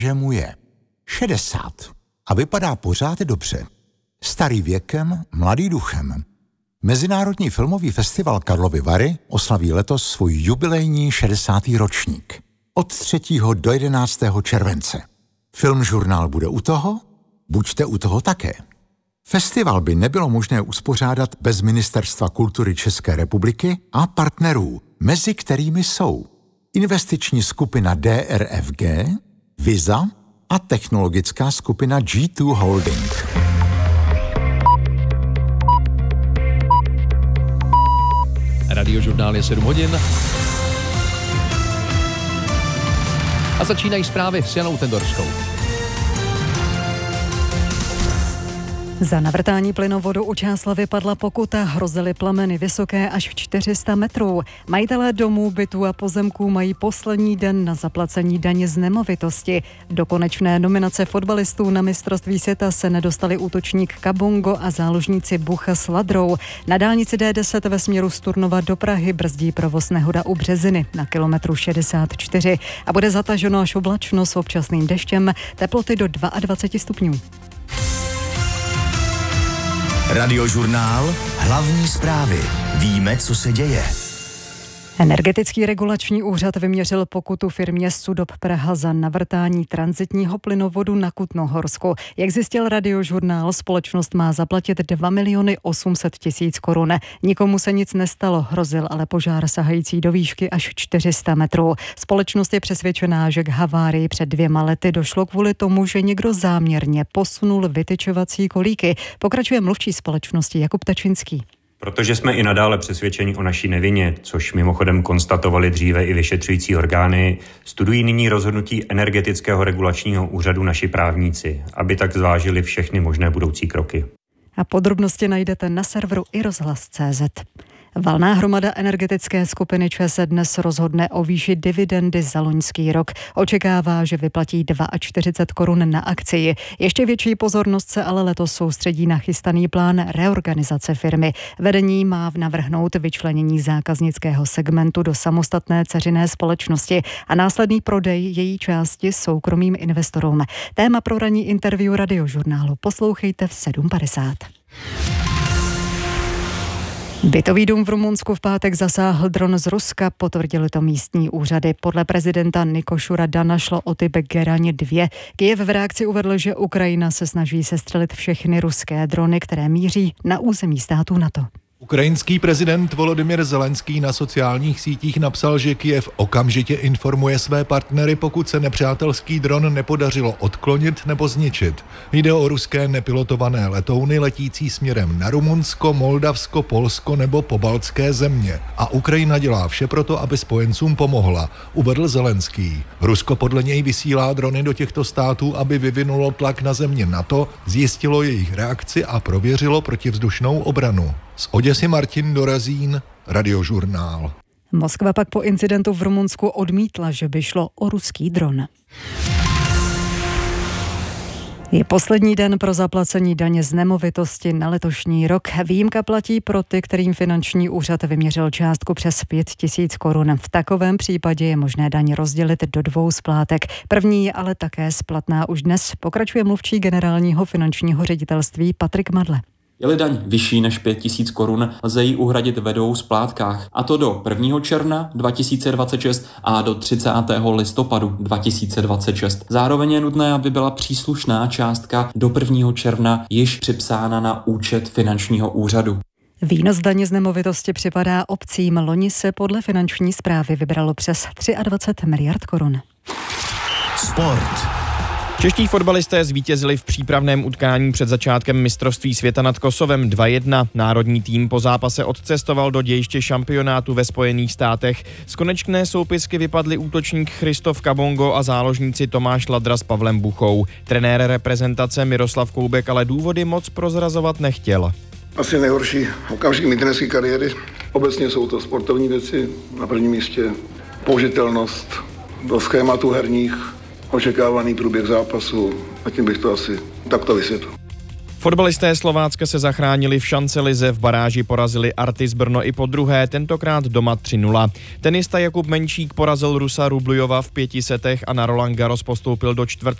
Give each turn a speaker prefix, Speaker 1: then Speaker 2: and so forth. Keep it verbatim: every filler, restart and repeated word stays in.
Speaker 1: že mu je šedesát a vypadá pořád dobře. Starý věkem, mladý duchem. Mezinárodní filmový festival Karlovy Vary oslaví letos svůj jubilejní šedesátý ročník. Od třetího do jedenáctého července. Filmžurnál bude u toho? Buďte u toho také. Festival by nebylo možné uspořádat bez Ministerstva kultury České republiky a partnerů, mezi kterými jsou investiční skupina D R F G, Visa a technologická skupina G dva Holding.
Speaker 2: Radiožurnál je sedm hodin. A začínají zprávy s Janou Tendorskou.
Speaker 3: Za navrtání plynovodu u Čáslavi padla pokuta, hrozily plameny vysoké až čtyři sta metrů. Majitelé domů, bytů a pozemků mají poslední den na zaplacení daně z nemovitosti. Do konečné nominace fotbalistů na mistrovství světa se nedostali útočník Kabongo a záložníci Bucha s Ladrou. Na dálnici D deset ve směru z Turnova do Prahy brzdí provoz nehoda u Březiny na kilometru šedesát čtyři a bude zataženo až oblačno s občasným deštěm, teploty do dvacet dva stupňů.
Speaker 4: Radiožurnál, hlavní zprávy. Víme, co se děje.
Speaker 3: Energetický regulační úřad vyměřil pokutu firmě Sudop Praha za navrtání tranzitního plynovodu na Kutnohorsku. Jak zjistil Radiožurnál, společnost má zaplatit dva miliony osm set tisíc korun. Nikomu se nic nestalo, hrozil ale požár sahající do výšky až čtyři sta metrů. Společnost je přesvědčená, že k havárii před dvěma lety došlo kvůli tomu, že někdo záměrně posunul vytyčovací kolíky. Pokračuje mluvčí společnosti Jakub Tačinský.
Speaker 5: Protože jsme i nadále přesvědčeni o naší nevině, což mimochodem konstatovali dříve i vyšetřující orgány, studují nyní rozhodnutí Energetického regulačního úřadu naši právníci, aby tak zvážili všechny možné budoucí kroky.
Speaker 3: A podrobnosti najdete na serveru i rozhlas tečka cé zet. Valná hromada energetické skupiny ČEZ dnes rozhodne o výši dividendy za loňský rok. Očekává, že vyplatí čtyřicet dva korun na akcii. Ještě větší pozornost se ale letos soustředí na chystaný plán reorganizace firmy. Vedení má navrhnout vyčlenění zákaznického segmentu do samostatné dceřiné společnosti a následný prodej její části soukromým investorům. Téma pro ranní interview Radiožurnálu poslouchejte v sedm padesát. Bytový dům v Rumunsku v pátek zasáhl dron z Ruska, potvrdili to místní úřady. Podle prezidenta Nikošura Dana šlo o typ Geraň dva. Kyjev v reakci uvedl, že Ukrajina se snaží sestřelit všechny ruské drony, které míří na území států NATO.
Speaker 6: Ukrajinský prezident Volodymyr Zelenský na sociálních sítích napsal, že Kyjev okamžitě informuje své partnery, pokud se nepřátelský dron nepodařilo odklonit nebo zničit. Jde o ruské nepilotované letouny letící směrem na Rumunsko, Moldavsko, Polsko nebo pobaltské země. A Ukrajina dělá vše proto, aby spojencům pomohla, uvedl Zelenský. Rusko podle něj vysílá drony do těchto států, aby vyvinulo tlak na země NATO, zjistilo jejich reakci a prověřilo protivzdušnou obranu. Z Oděsy Martin Dorazín, Radiožurnál.
Speaker 3: Moskva pak po incidentu v Rumunsku odmítla, že by šlo o ruský dron. Je poslední den pro zaplacení daně z nemovitosti na letošní rok. Výjimka platí pro ty, kterým finanční úřad vyměřil částku přes pět tisíc korun. V takovém případě je možné daň rozdělit do dvou splátek. První je ale také splatná už dnes, pokračuje mluvčí generálního finančního ředitelství Patrik Madle.
Speaker 7: Je-li daň vyšší než pět tisíc korun, lze ji uhradit ve dvou splátkách, a to do prvního června dva tisíce dvacet šest a do třicátého listopadu dva tisíce dvacet šest. Zároveň je nutné, aby byla příslušná částka do prvního června již připsána na účet finančního úřadu.
Speaker 3: Výnos daně z nemovitosti připadá obcím. Loni se podle finanční správy vybralo přes dvacet tři miliard korun.
Speaker 4: Sport.
Speaker 8: Čeští fotbalisté zvítězili v přípravném utkání před začátkem mistrovství světa nad Kosovem dva jedna. Národní tým po zápase odcestoval do dějiště šampionátu ve Spojených státech. Z konečné soupisky vypadli útočník Christoph Kabongo a záložníci Tomáš Ladra s Pavlem Buchou. Trenér reprezentace Miroslav Koubek ale důvody moc prozrazovat nechtěl.
Speaker 9: Asi nejhorší okamžik mé trenerské kariéry. Obecně jsou to sportovní věci, na prvním místě použitelnost do schématu herních, očekávaný průběh zápasu, a tím bych to asi takto vysvětlil.
Speaker 8: Fotbalisté Slovácka se zachránili v šancelize, v baráži porazili Artis Brno i podruhé, tentokrát doma tři nula. Tenista Jakub Menčík porazil Rusa Rublujova v pěti setech a na Roland Garros postoupil do čtvrt